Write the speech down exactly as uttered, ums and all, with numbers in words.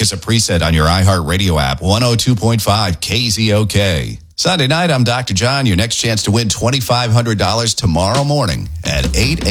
us a preset on your iHeartRadio app, one oh two point five K Z O K. Sunday night, I'm Doctor John. Your next chance to win twenty-five hundred dollars tomorrow morning at eight